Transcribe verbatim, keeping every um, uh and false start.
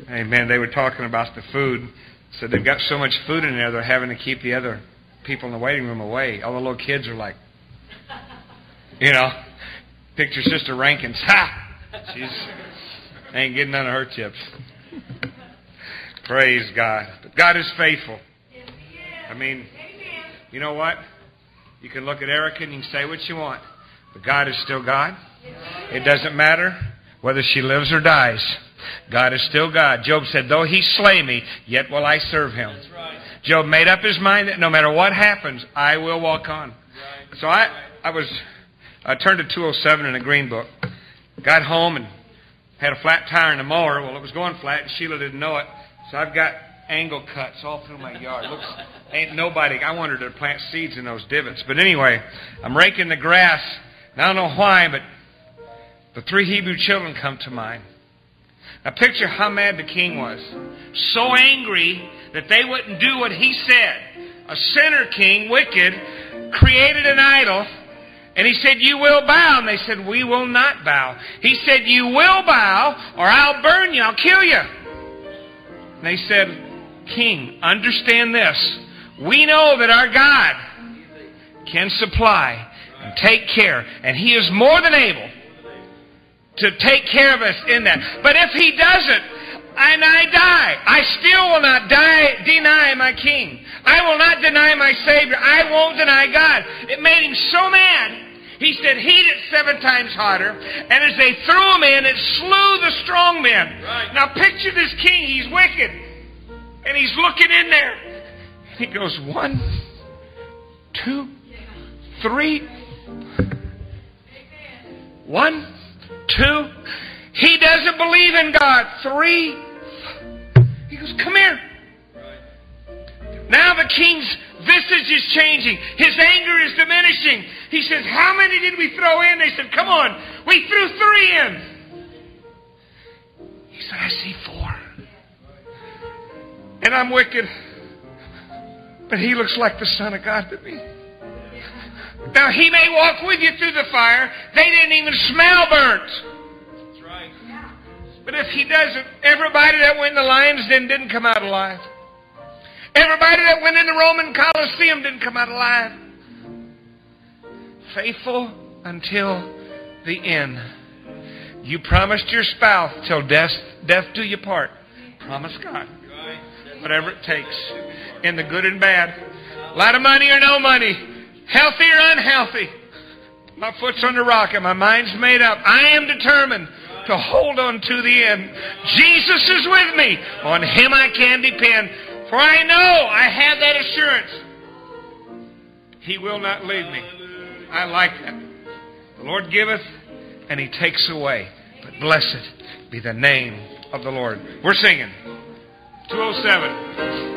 Amen. They were talking about the food. So they've got so much food in there, they're having to keep the other people in the waiting room away. All the little kids are like, you know, picture Sister Rankins. Ha! She's ain't getting none of her chips. Praise God. But God is faithful. I mean, you know what? You can look at Erica and you can say what you want. But God is still God. It doesn't matter whether she lives or dies. God is still God. Job said, though he slay me, yet will I serve him. Right. Job made up his mind that no matter what happens, I will walk on. Right. So I, I was, I turned to two oh seven in the Green Book. Got home and had a flat tire in the mower. Well, it was going flat and Sheila didn't know it. So I've got angle cuts all through my yard. Looks, ain't nobody, I wanted to plant seeds in those divots. But anyway, I'm raking the grass. And I don't know why, but the three Hebrew children come to mind. Now picture how mad the king was. So angry that they wouldn't do what he said. A sinner king, wicked, created an idol. And he said, you will bow. And they said, we will not bow. He said, you will bow or I'll burn you. I'll kill you. And they said, King, understand this. We know that our God can supply and take care. And He is more than able to take care of us in that. But if He doesn't, and I die, I still will not die, deny my King. I will not deny my Savior. I won't deny God. It made him so mad. He said, heat it seven times hotter. And as they threw him in, it slew the strong men. Right. Now picture this king. He's wicked. And he's looking in there. And he goes, one, two, three. One, two. He doesn't believe in God. Three. He goes, come here. Now the king's visage is changing. His anger is diminishing. He says, how many did we throw in? They said, come on. We threw three in. He said, I see four. And I'm wicked. But he looks like the Son of God to me. Now he may walk with you through the fire. They didn't even smell burnt. That's right. But if he doesn't, everybody that went in the lion's den didn't come out alive. Everybody that went in the Roman Colosseum didn't come out alive. Faithful until the end. You promised your spouse till death, death do you part. Promise God. Whatever it takes. In the good and bad. A lot of money or no money. Healthy or unhealthy. My foot's on the rock and my mind's made up. I am determined to hold on to the end. Jesus is with me. On Him I can depend. For I know I have that assurance. He will not leave me. I like that. The Lord giveth and He takes away. But blessed be the name of the Lord. We're singing. two oh seven.